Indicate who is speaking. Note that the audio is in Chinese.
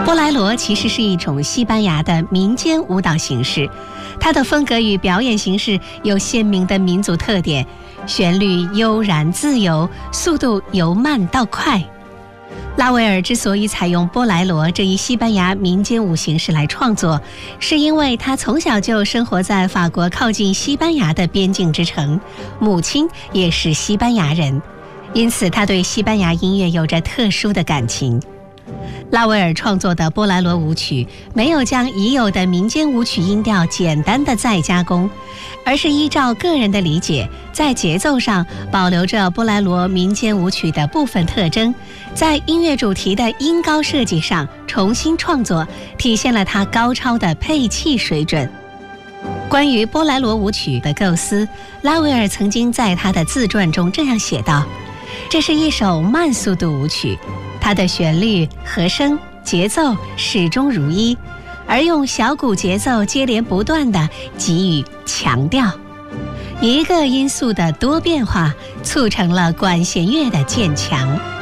Speaker 1: 波莱罗其实是一种西班牙的民间舞蹈形式，它的风格与表演形式有鲜明的民族特点，旋律悠然自由，速度由慢到快。拉威尔之所以采用波莱罗这一西班牙民间舞形式来创作，是因为他从小就生活在法国靠近西班牙的边境之城，母亲也是西班牙人，因此他对西班牙音乐有着特殊的感情。拉威尔创作的波莱罗舞曲没有将已有的民间舞曲音调简单的再加工，而是依照个人的理解，在节奏上保留着波莱罗民间舞曲的部分特征，在音乐主题的音高设计上重新创作，体现了他高超的配器水准。关于波莱罗舞曲的构思，拉威尔曾经在他的自传中这样写道：这是一首慢速度舞曲，它的旋律、和声、节奏始终如一，而用小鼓节奏接连不断地给予强调。一个因素的多变化，促成了管弦乐的渐强。